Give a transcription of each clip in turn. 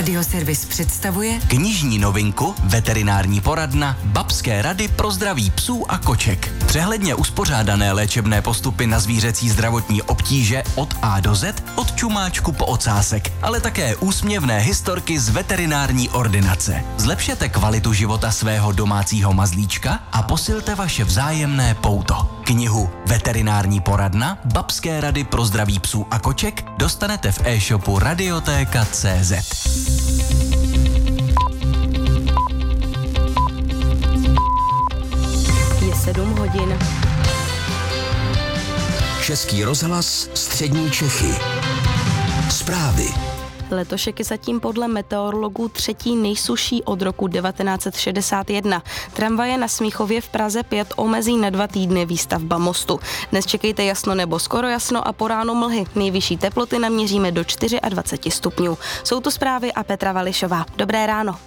Radioservis představuje knižní novinku Veterinární poradna Babské rady pro zdraví psů a koček. Přehledně uspořádané léčebné postupy na zvířecí zdravotní obtíže od A do Z, od čumáčku po ocásek, ale také úsměvné historky z veterinární ordinace. Zlepšete kvalitu života svého domácího mazlíčka a posilte vaše vzájemné pouto. Knihu Veterinární poradna Babské rady pro zdraví psů a koček dostanete v e-shopu Radiotéka.cz. Je 7 hodin. Český rozhlas Střední Čechy. Zprávy. Letošek je zatím podle meteorologů třetí nejsušší od roku 1961. Tramvaje na Smíchově v Praze 5 omezí na 2 týdny výstavba mostu. Dnes čekejte jasno nebo skoro jasno a po ránu mlhy. Nejvyšší teploty naměříme do 24 stupňů. Jsou to zprávy a Petra Vališová. Dobré ráno.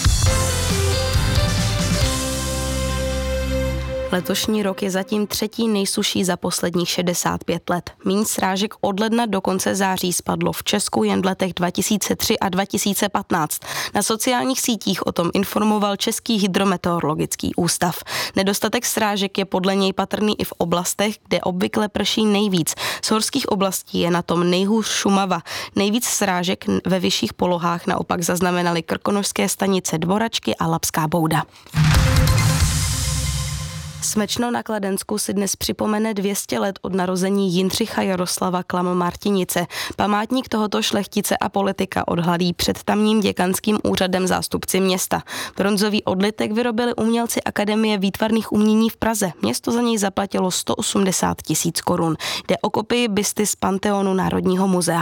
Letošní rok je zatím třetí nejsušší za posledních 65 let. Míň srážek od ledna do konce září spadlo v Česku jen v letech 2003 a 2015. Na sociálních sítích o tom informoval Český hydrometeorologický ústav. Nedostatek srážek je podle něj patrný i v oblastech, kde obvykle prší nejvíc. Z horských oblastí je na tom nejhůř Šumava. Nejvíc srážek ve vyšších polohách naopak zaznamenaly krkonošské stanice Dvoračky a Labská Bouda. Smečno na Kladensku si dnes připomene 200 let od narození Jindřicha Jaroslava Klama-Martinice. Památník tohoto šlechtice a politika odhalí před tamním děkanským úřadem zástupci města. Bronzový odlitek vyrobili umělci Akademie výtvarných umění v Praze. Město za něj zaplatilo 180 000 korun. Jde o kopii busty z Panteonu Národního muzea.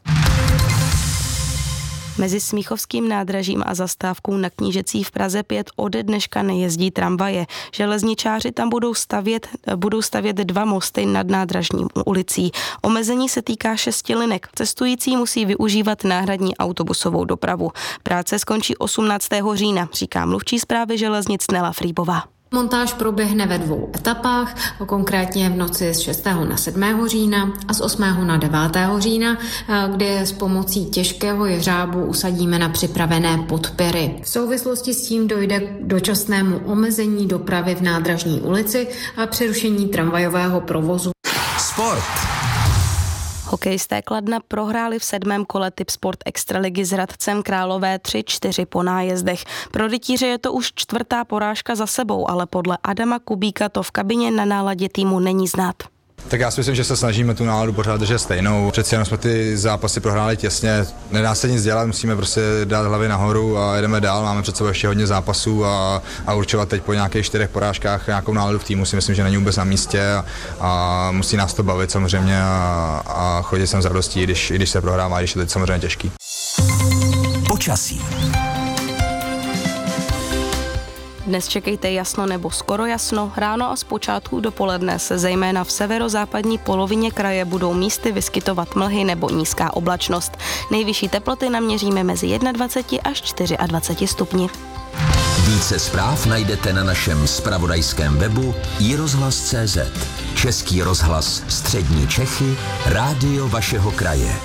Mezi Smíchovským nádražím a zastávkou na Knížecí v Praze 5 ode dneška nejezdí tramvaje. Železničáři tam budou stavět 2 mosty nad nádražní ulicí. Omezení se týká 6 linek. Cestující musí využívat náhradní autobusovou dopravu. Práce skončí 18. října, říká mluvčí správy železnic Nela Frýbová. Montáž proběhne ve 2 etapách, konkrétně v noci z 6. na 7. října a z 8. na 9. října, kde s pomocí těžkého jeřábu usadíme na připravené podpěry. V souvislosti s tím dojde k dočasnému omezení dopravy v nádražní ulici a přerušení tramvajového provozu. Sport. Hokejisté Kladna prohráli v 7. kole Tipsport Extraligy s Hradcem Králové 3-4 po nájezdech. Pro rytíře je to už 4. porážka za sebou, ale podle Adama Kubíka to v kabině na náladě týmu není znát. Tak já si myslím, že se snažíme tu náladu pořád držet stejnou. Přeci jenom jsme ty zápasy prohráli těsně. Nedá se nic dělat, musíme prostě dát hlavy nahoru a jedeme dál. Máme před sebou ještě hodně zápasů a určovat teď po nějakých 4 porážkách nějakou náladu v týmu si myslím, že není vůbec na místě a musí nás to bavit samozřejmě a chodit sem s radostí, i když se prohrává, když je teď samozřejmě těžký. Počasí. Dnes čekejte jasno nebo skoro jasno. Ráno a zpočátku dopoledne se zejména v severozápadní polovině kraje budou místy vyskytovat mlhy nebo nízká oblačnost. Nejvyšší teploty naměříme mezi 21 až 24 stupni. Více zpráv najdete na našem zpravodajském webu iRozhlas.cz. Český rozhlas Střední Čechy, rádio vašeho kraje.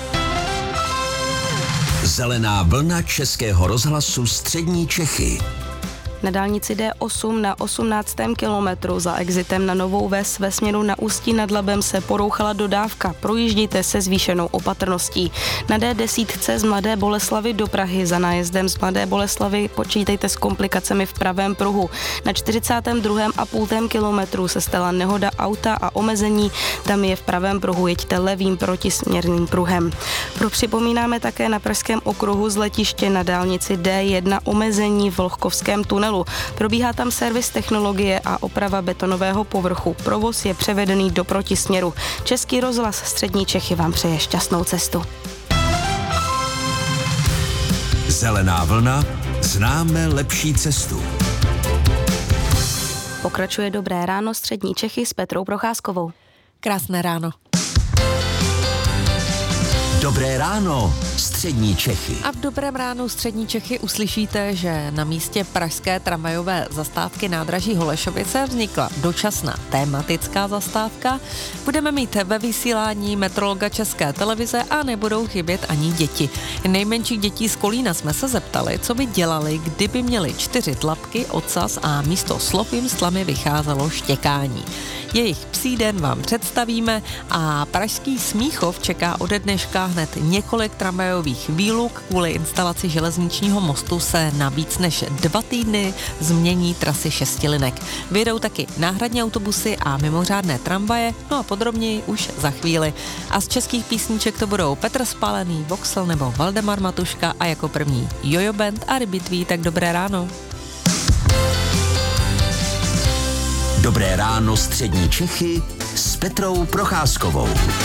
Zelená vlna Českého rozhlasu Střední Čechy. Na dálnici D8 na 18. kilometru za exitem na Novou Ves ve směru na Ústí nad Labem se porouchala dodávka. Projíždějte se zvýšenou opatrností. Na D10 z Mladé Boleslavi do Prahy za nájezdem z Mladé Boleslavy počítejte s komplikacemi v pravém pruhu. Na 42,5 kilometru se stala nehoda auta a omezení. Tam je v pravém pruhu, jeďte levým protisměrným pruhem. Připomínáme také na Pražském okruhu z letiště na dálnici D1 omezení v Vlhkovském tunelu. Probíhá tam servis technologie a oprava betonového povrchu. Provoz je převedený do protisměru. Český rozhlas Střední Čechy vám přeje šťastnou cestu. Zelená vlna, známe lepší cestu. Pokračuje Dobré ráno Střední Čechy s Petrou Procházkovou. Krásné ráno. Dobré ráno Střední Čechy. A v Dobrém ránu Střední Čechy uslyšíte, že na místě pražské tramvajové zastávky nádraží Holešovice vznikla dočasná tematická zastávka. Budeme mít ve vysílání meteorologa České televize a nebudou chybět ani děti. Nejmenších dětí z Kolína jsme se zeptali, co by dělali, kdyby měli 4 tlapky, ocas a místo slov jim s tlamy vycházelo štěkání. Jejich psí den vám představíme a pražský Smíchov čeká ode dneška hned několik tramvajových výluk. Kvůli instalaci železničního mostu se na víc než 2 týdny změní trasy 6 linek. Vyjedou taky náhradní autobusy a mimořádné tramvaje, no a podrobněji už za chvíli. A z českých písniček to budou Petr Spálený, Voxel nebo Valdemar Matuška a jako první Jojo Band a Rybitví, tak dobré ráno. Dobré ráno Střední Čechy s Petrou Procházkovou.